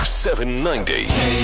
790.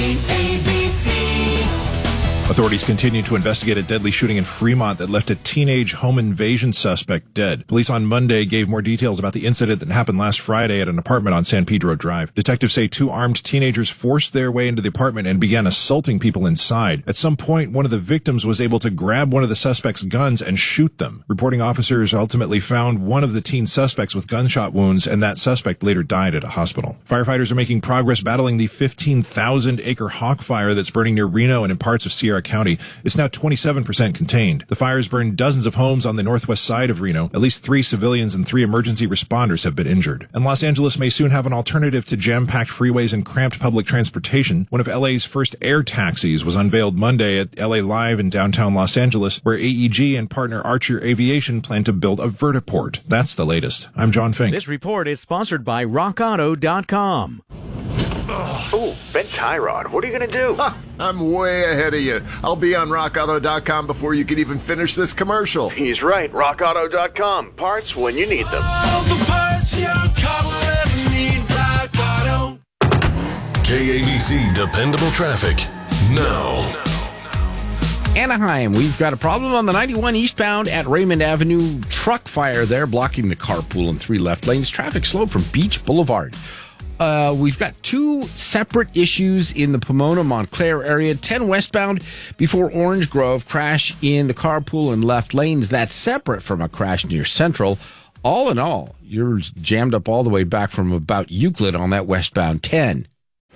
KABC. Authorities continue to investigate a deadly shooting in Fremont that left a teenage home invasion suspect dead. Police on Monday gave more details about the incident that happened last Friday at an apartment on San Pedro Drive. Detectives say two armed teenagers forced their way into the apartment and began assaulting people inside. At some point, one of the victims was able to grab one of the suspect's guns and shoot them. Reporting officers ultimately found one of the teen suspects with gunshot wounds, and that suspect later died at a hospital. Firefighters are making progress battling the 15,000-acre hawk fire that's burning near Reno and in parts of Sierra County. It's now 27% contained. The fires burned dozens of homes on the northwest side of Reno. At least 3 civilians and 3 emergency responders have been injured. And Los Angeles may soon have an alternative to jam-packed freeways and cramped public transportation. One of LA's first air taxis was unveiled Monday at LA Live in downtown Los Angeles, where AEG and partner Archer Aviation plan to build a vertiport. That's the latest. I'm John Fink. This report is sponsored by RockAuto.com. Ooh, Ben Tyrod, what are you going to do? I'm way ahead of you. I'll be on RockAuto.com before you can even finish this commercial. He's right, RockAuto.com. Parts when you need them. All the parts your car will ever need. Rock Auto. KABC Dependable Traffic now. Anaheim, we've got a problem on the 91 eastbound at Raymond Avenue. Truck fire there blocking the carpool in 3 left lanes. Traffic slow from Beach Boulevard. We've got 2 separate issues in the Pomona-Montclair area. 10 westbound before Orange Grove. Crash in the carpool in left lanes. That's separate from a crash near Central. All in all, you're jammed up all the way back from about Euclid on that westbound 10.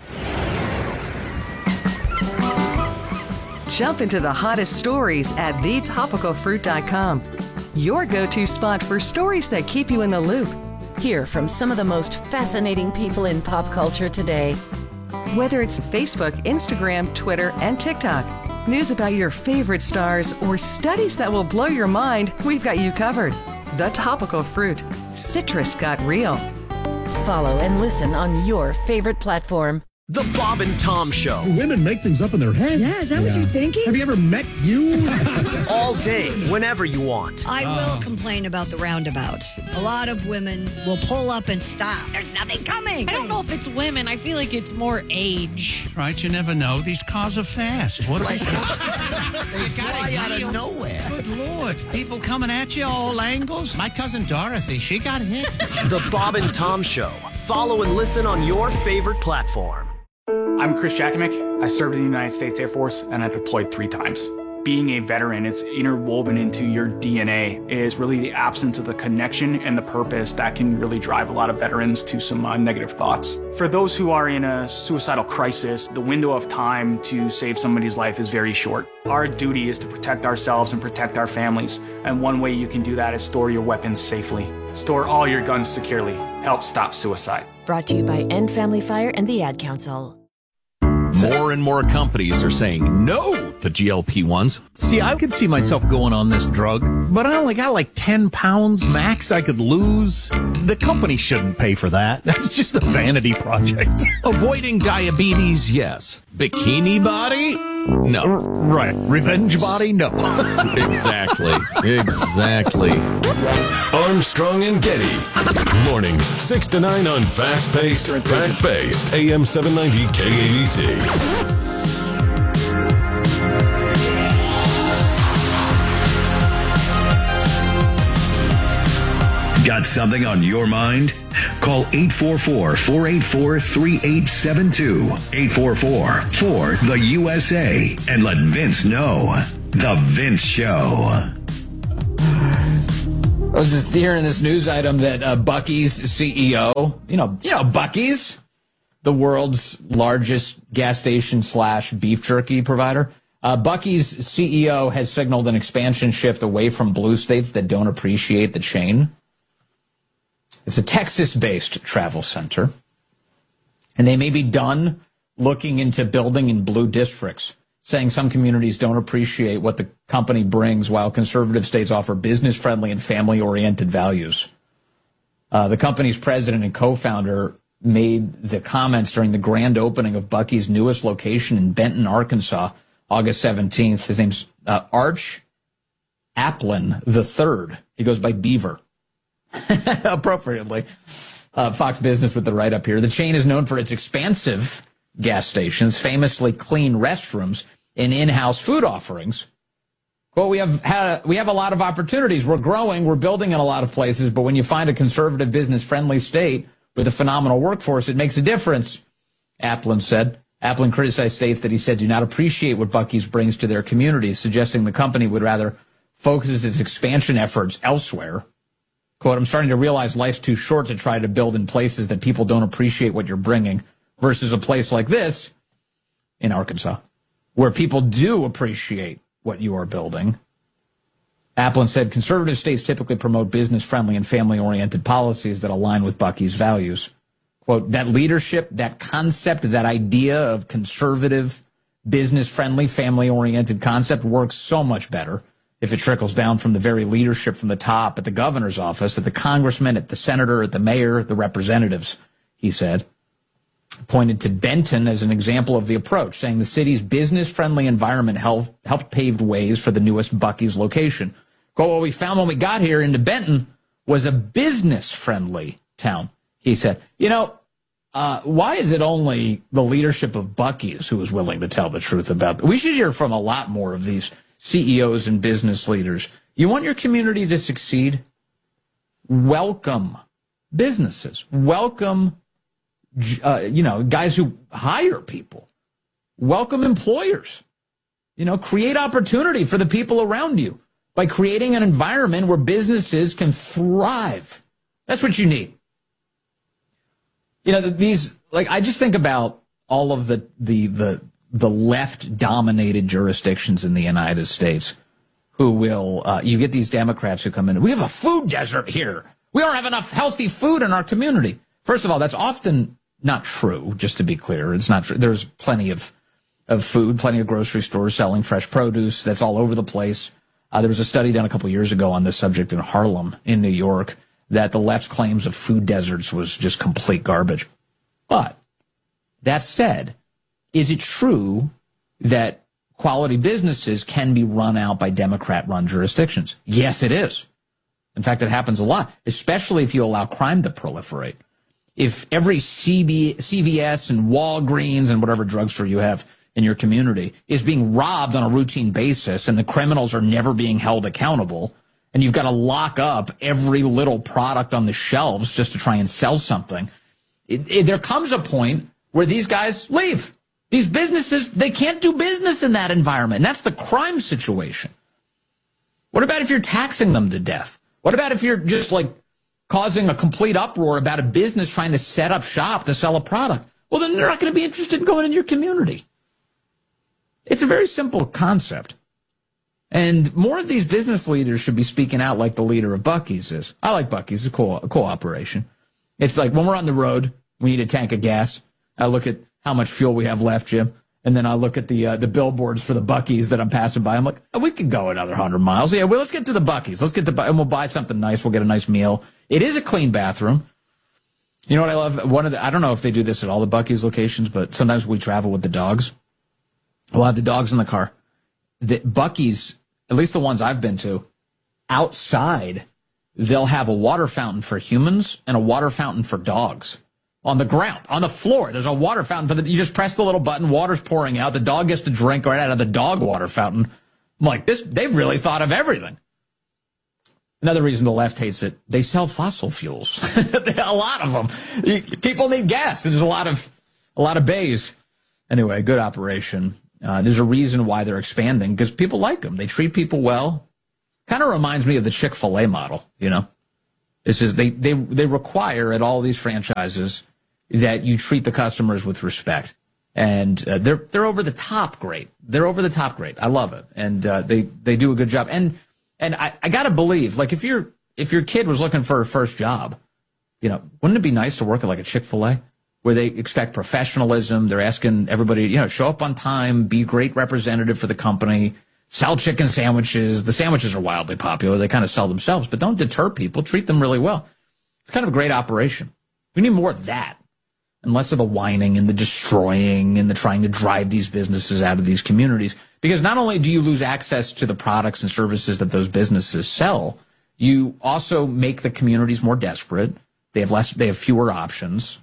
Jump into the hottest stories at thetopicalfruit.com. Your go-to spot for stories that keep you in the loop. Hear from some of the most fascinating people in pop culture today. Whether it's Facebook, Instagram, Twitter, and TikTok, news about your favorite stars, or studies that will blow your mind, we've got you covered. The Topical Fruit. Citrus got real. Follow and listen on your favorite platform. The Bob and Tom Show. Women make things up in their head. Yeah, is that what you're thinking? Have you ever met you? All day, whenever you want. I will complain about the roundabouts. A lot of women will pull up and stop. There's nothing coming. I don't know if it's women. I feel like it's more age. Right, you never know. These cars are fast. What are they? They fly out of nowhere. Good Lord. People coming at you all angles. My cousin Dorothy, she got hit. The Bob and Tom Show. Follow and listen on your favorite platform. I'm Chris Jakovic. I served in the United States Air Force, and I deployed 3 times. Being a veteran, it's interwoven into your DNA. It is really the absence of the connection and the purpose that can really drive a lot of veterans to some negative thoughts. For those who are in a suicidal crisis, the window of time to save somebody's life is very short. Our duty is to protect ourselves and protect our families, and one way you can do that is store your weapons safely. Store all your guns securely. Help stop suicide. Brought to you by End Family Fire and the Ad Council. More and more companies are saying no to GLP-1s. See, I could see myself going on this drug, but I only got like 10 pounds max I could lose. The company shouldn't pay for that. That's just a vanity project. Avoiding diabetes, yes. Bikini body? No. Right. Revenge body? No. Exactly. Armstrong and Getty. Mornings 6 to 9 on fast-paced, fact-based AM 790 KABC. Got something on your mind? Call 844-484-3872. 844-4-THE-USA. And let Vince know. The Vince Show. I was just hearing this news item that Buc-ee's CEO, you know Buc-ee's, the world's largest gas station / beef jerky provider. Buc-ee's CEO has signaled an expansion shift away from blue states that don't appreciate the chain. It's a Texas-based travel center, and they may be done looking into building in blue districts, saying some communities don't appreciate what the company brings while conservative states offer business-friendly and family-oriented values. The company's president and co-founder made the comments during the grand opening of Buc-ee's newest location in Benton, Arkansas, August 17th. His name's Arch Applin III. He goes by Beaver. Appropriately. Fox Business with the write-up here. The chain is known for its expansive gas stations, famously clean restrooms, and in-house food offerings. Well, we have a lot of opportunities. We're growing, we're building in a lot of places, but when you find a conservative, business-friendly state with a phenomenal workforce, it makes a difference, Applin said. Applin criticized states that he said do not appreciate what Buc-ee's brings to their communities, suggesting the company would rather focus its expansion efforts elsewhere. Quote, I'm starting to realize life's too short to try to build in places that people don't appreciate what you're bringing versus a place like this in Arkansas, where people do appreciate what you are building. Applin said conservative states typically promote business-friendly and family-oriented policies that align with Buc-ee's values. Quote, that leadership, that concept, that idea of conservative, business-friendly, family-oriented concept works so much better if it trickles down from the very leadership from the top at the governor's office, at the congressman, at the senator, at the mayor, the representatives, he said. Pointed to Benton as an example of the approach, saying the city's business-friendly environment helped pave ways for the newest Buc-ee's location. Quote, what we found when we got here into Benton was a business-friendly town, he said. You know, why is it only the leadership of Buc-ee's who is willing to tell the truth about that? We should hear from a lot more of these CEOs and business leaders. You want your community to succeed? Welcome businesses. Welcome guys who hire people. Welcome employers. Create opportunity for the people around you by creating an environment where businesses can thrive. That's what you need. I just think about all of the left-dominated jurisdictions in the United States who will, you get these Democrats who come in, we have a food desert here. We don't have enough healthy food in our community. First of all, that's often not true, just to be clear. It's not true. There's plenty of food, plenty of grocery stores selling fresh produce. That's all over the place. There was a study done a couple years ago on this subject in Harlem, in New York, that the left's claims of food deserts was just complete garbage. But that said, is it true that quality businesses can be run out by Democrat-run jurisdictions? Yes, it is. In fact, it happens a lot, especially if you allow crime to proliferate. If every CVS and Walgreens and whatever drugstore you have in your community is being robbed on a routine basis and the criminals are never being held accountable, and you've got to lock up every little product on the shelves just to try and sell something, there comes a point where these guys leave. These businesses, they can't do business in that environment. And that's the crime situation. What about if you're taxing them to death? What about if you're just causing a complete uproar about a business trying to set up shop to sell a product? Well, then they're not going to be interested in going in your community. It's a very simple concept. And more of these business leaders should be speaking out like the leader of Buc-ee's is. I like Buc-ee's. It's a cool operation. It's like when we're on the road, we need a tank of gas. I look at how much fuel we have left, Jim. And then I look at the billboards for the Buc-ee's that I'm passing by. I'm like, oh, we could go another 100 miles. Yeah, well, let's get to the Buc-ee's. And we'll buy something nice. We'll get a nice meal. It is a clean bathroom. You know what I love? I don't know if they do this at all the Buc-ee's locations, but sometimes we travel with the dogs. We'll have the dogs in the car. The Buc-ee's, at least the ones I've been to, outside, they'll have a water fountain for humans and a water fountain for dogs. On the ground, on the floor, there's a water fountain. You just press the little button, water's pouring out. The dog gets to drink right out of the dog water fountain. I'm like, they've really thought of everything. Another reason the left hates it, they sell fossil fuels. A lot of them. People need gas. There's a lot of bays. Anyway, good operation. There's a reason why they're expanding, because people like them. They treat people well. Kind of reminds me of the Chick-fil-A model, It's just they require at all these franchises that you treat the customers with respect. And they're over the top great. They're over the top great. I love it. And they do a good job. And I got to believe, if your kid was looking for a first job, wouldn't it be nice to work at a Chick-fil-A where they expect professionalism? They're asking everybody, show up on time, be a great representative for the company, sell chicken sandwiches. The sandwiches are wildly popular. They kind of sell themselves, but don't deter people. Treat them really well. It's kind of a great operation. We need more of that, and less of the whining and the destroying and the trying to drive these businesses out of these communities. Because not only do you lose access to the products and services that those businesses sell, you also make the communities more desperate. They have fewer options.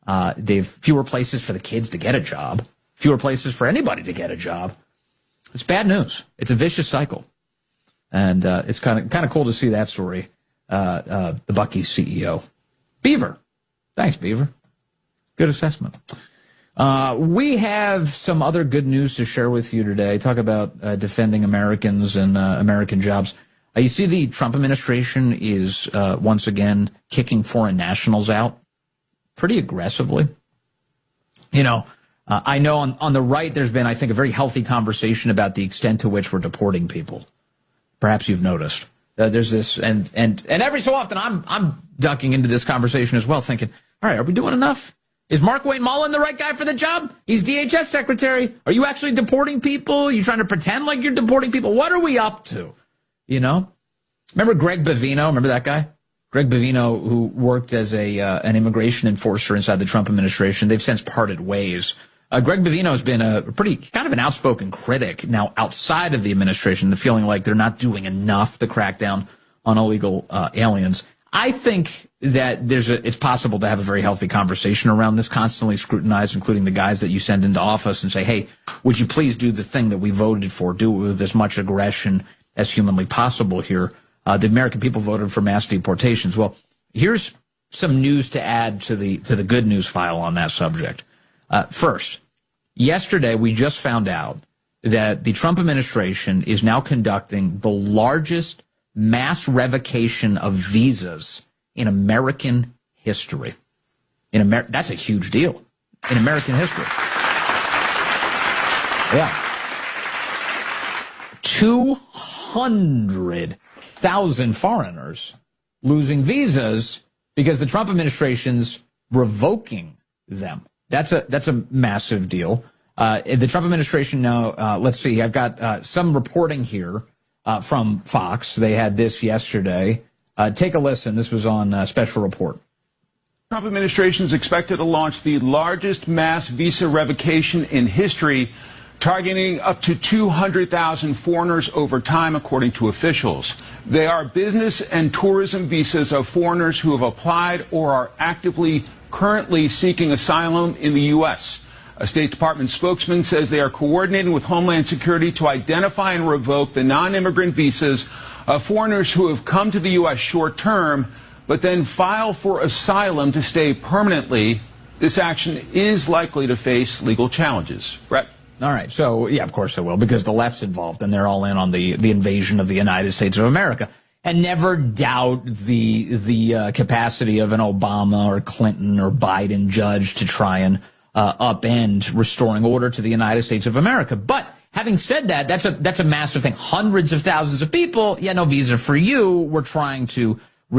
They've fewer places for the kids to get a job, fewer places for anybody to get a job. It's bad news. It's a vicious cycle. And it's kind of cool to see that story. The Buc-ee's CEO. Beaver. Thanks, Beaver. Good assessment. We have some other good news to share with you today. Talk about defending Americans and American jobs. You see the Trump administration is once again kicking foreign nationals out pretty aggressively. You know, I know on the right there's been, I think, a very healthy conversation about the extent to which we're deporting people. Perhaps you've noticed. There's this, and every so often I'm ducking into this conversation as well, thinking, all right, are we doing enough? Is Mark-Wayne Mullen the right guy for the job? He's DHS secretary. Are you actually deporting people? Are you trying to pretend like you're deporting people? What are we up to? You know? Remember Greg Bavino? Remember that guy? Greg Bavino, who worked as an immigration enforcer inside the Trump administration. They've since parted ways. Greg Bavino has been a pretty kind of an outspoken critic now outside of the administration, the feeling like they're not doing enough to crack down on illegal aliens. I think that it's possible to have a very healthy conversation around this, constantly scrutinized, including the guys that you send into office and say, hey, would you please do the thing that we voted for? Do it with as much aggression as humanly possible here. The American people voted for mass deportations. Well, here's some news to add to the good news file on that subject. First, yesterday we just found out that the Trump administration is now conducting the largest mass revocation of visas in American history. That's a huge deal in American history. Yeah. 200,000 foreigners losing visas because the Trump administration's revoking them. That's a massive deal. The Trump administration now, let's see, I've got some reporting here from Fox. They had this yesterday. Take a listen. This was on Special Report. Trump administration is expected to launch the largest mass visa revocation in history, targeting up to 200,000 foreigners over time, according to officials. They are business and tourism visas of foreigners who have applied or are currently seeking asylum in the U.S. A State Department spokesman says they are coordinating with Homeland Security to identify and revoke the non-immigrant visas of foreigners who have come to the U.S. short term, but then file for asylum to stay permanently. This action is likely to face legal challenges. Brett? All right. So, yeah, of course it will, because the left's involved, and they're all in on the invasion of the United States of America. And never doubt the capacity of an Obama or Clinton or Biden judge to try and upend restoring order to the United States of America. But having said that, that's a massive thing. Hundreds of thousands of people, no visa for you. We're trying to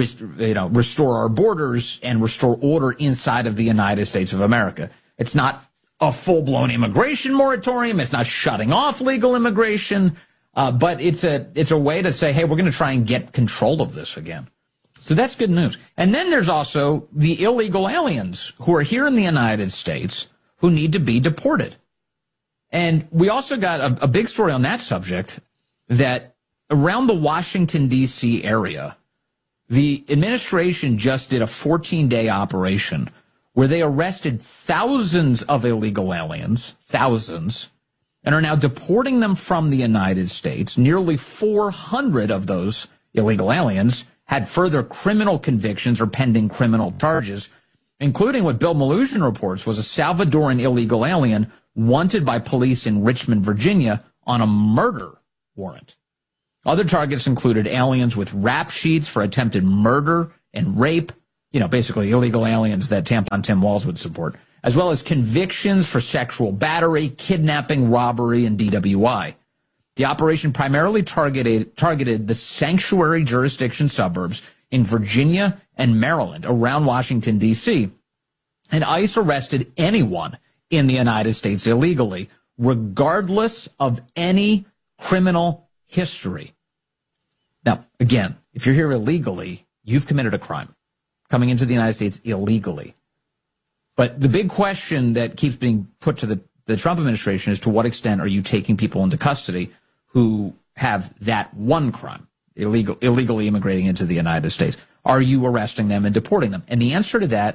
restore our borders and restore order inside of the United States of America. It's not a full-blown immigration moratorium. It's not shutting off legal immigration, but it's a way to say, hey, we're going to try and get control of this again. So that's good news. And then there's also the illegal aliens who are here in the United States who need to be deported. And we also got a big story on that subject, that around the Washington, D.C. area, the administration just did a 14-day operation where they arrested thousands of illegal aliens, thousands, and are now deporting them from the United States. Nearly 400 of those illegal aliens had further criminal convictions or pending criminal charges, including what Bill Maluzhin reports was a Salvadoran illegal alien wanted by police in Richmond, Virginia, on a murder warrant. Other targets included aliens with rap sheets for attempted murder and rape, basically illegal aliens that Tampon Tim Walz would support, as well as convictions for sexual battery, kidnapping, robbery, and DWI. The operation primarily targeted the sanctuary jurisdiction suburbs in Virginia and Maryland around Washington, D.C., and ICE arrested anyone in the United States illegally, regardless of any criminal history. Now, again, if you're here illegally, you've committed a crime, coming into the United States illegally. But the big question that keeps being put to the Trump administration is, to what extent are you taking people into custody who have that one crime, illegally immigrating into the United States? Are you arresting them and deporting them? And the answer to that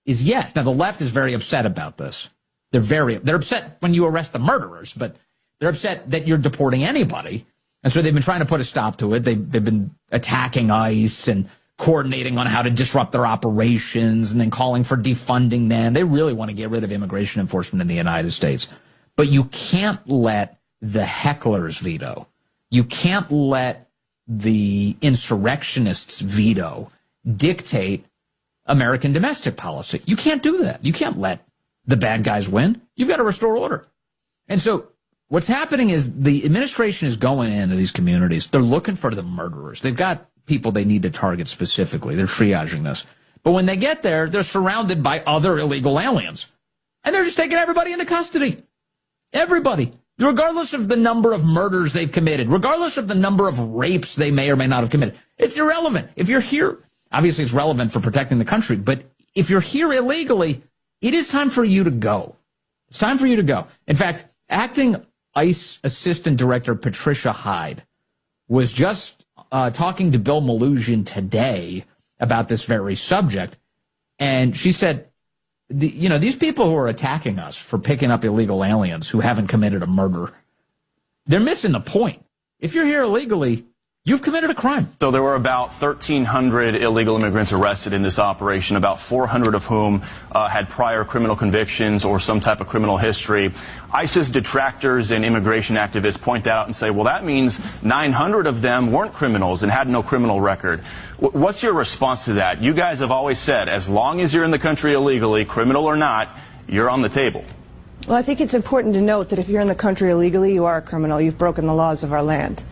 is yes. Now, the left is very upset about this. They're upset when you arrest the murderers, but they're upset that you're deporting anybody. And so they've been trying to put a stop to it. They've been attacking ICE and coordinating on how to disrupt their operations and then calling for defunding them. They really want to get rid of immigration enforcement in the United States. But you can't let the hecklers veto. You can't let the insurrectionists veto dictate American domestic policy. You can't do that. You can't let the bad guys win. You've got to restore order. And so what's happening is the administration is going into these communities. They're looking for the murderers. They've got people they need to target specifically. They're triaging this. But when they get there, they're surrounded by other illegal aliens. And they're just taking everybody into custody. Everybody. Regardless of the number of murders they've committed, regardless of the number of rapes they may or may not have committed. It's irrelevant. If you're here, obviously it's relevant for protecting the country, but if you're here illegally, it is time for you to go. It's time for you to go. In fact, acting ICE Assistant Director Patricia Hyde was just talking to Bill Malugin today about this very subject, and she said, these people who are attacking us for picking up illegal aliens who haven't committed a murder, they're missing the point. If you're here illegally, you've committed a crime. So there were about 1,300 illegal immigrants arrested in this operation, about 400 of whom had prior criminal convictions or some type of criminal history. ISIS detractors and immigration activists point that out and say, well, that means 900 of them weren't criminals and had no criminal record. What's your response to that? You guys have always said, as long as you're in the country illegally, criminal or not, you're on the table. Well, I think it's important to note that if you're in the country illegally, you are a criminal. You've broken the laws of our land.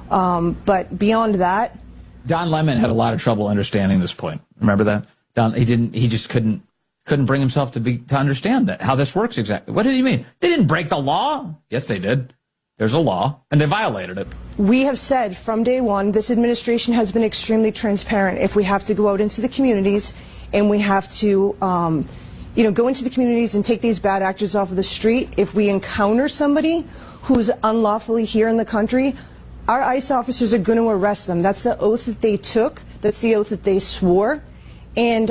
But beyond that, Don Lemon had a lot of trouble understanding this point. Remember that? He just couldn't bring himself to understand that, how this works exactly. What did he mean? They didn't break the law. Yes, they did. There's a law, and they violated it. We have said from day one, this administration has been extremely transparent. If we have to go out into the communities and we have to, go into the communities and take these bad actors off of the street, if we encounter somebody who's unlawfully here in the country, our ICE officers are going to arrest them. That's the oath that they took. That's the oath that they swore. And,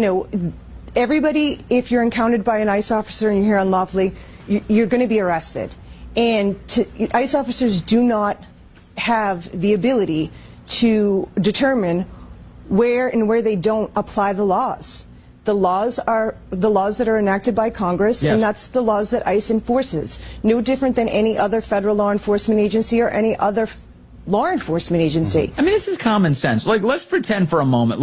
everybody, if you're encountered by an ICE officer and you're here unlawfully, you're going to be arrested. And ICE officers do not have the ability to determine where they don't apply the laws. The laws are the laws that are enacted by Congress, yes. And that's the laws that ICE enforces. No different than any other federal law enforcement agency or any other law enforcement agency. I mean, this is common sense. Like, let's pretend for a moment,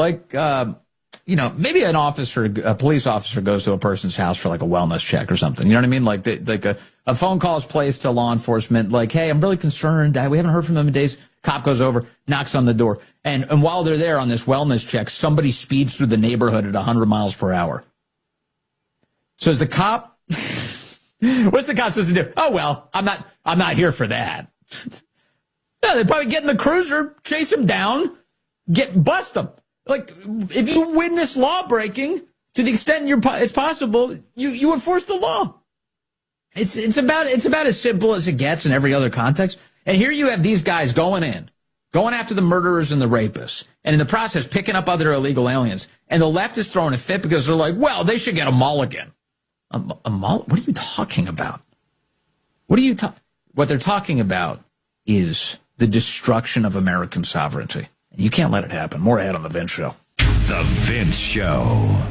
maybe a police officer goes to a person's house for like a wellness check or something. You know what I mean? Like a phone call is placed to law enforcement, like, hey, I'm really concerned. We haven't heard from them in days. Cop goes over, knocks on the door. And while they're there on this wellness check, somebody speeds through the neighborhood at 100 miles per hour. So is the cop, what's the cop supposed to do? Oh, well, I'm not here for that. No, they'd probably get in the cruiser, chase him down, bust him. Like, if you witness law breaking, to the extent it's possible, you enforce the law. It's about as simple as it gets in every other context. And here you have these guys going after the murderers and the rapists, and in the process picking up other illegal aliens. And the left is throwing a fit because they're like, well, they should get a mulligan. A mulligan? What are you talking about? What they're talking about is the destruction of American sovereignty. You can't let it happen. More ahead on The Vince Show. The Vince Show.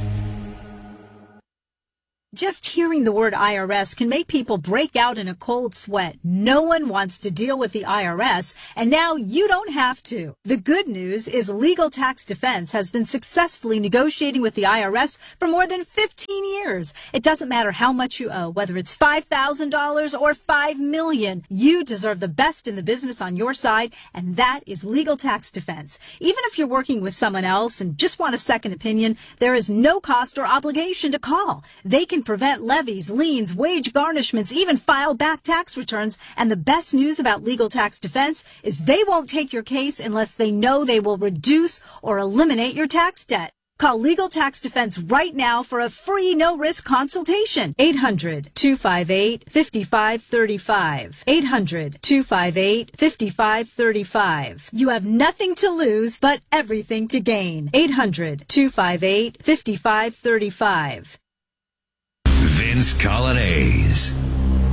Just hearing the word IRS can make people break out in a cold sweat. No one wants to deal with the IRS, and now you don't have to. The good news is Legal Tax Defense has been successfully negotiating with the IRS for more than 15 years. It doesn't matter how much you owe, whether it's $5,000 or $5 million. You deserve the best in the business on your side, and that is Legal Tax Defense. Even if you're working with someone else and just want a second opinion, there is no cost or obligation to call. They can prevent levies, liens, wage garnishments, even file back tax returns. And the best news about Legal Tax Defense is they won't take your case unless they know they will reduce or eliminate your tax debt. Call Legal Tax Defense right now for a free no-risk consultation. 800-258-5535. 800-258-5535. You have nothing to lose, but everything to gain. 800-258-5535. Vince Colonnese.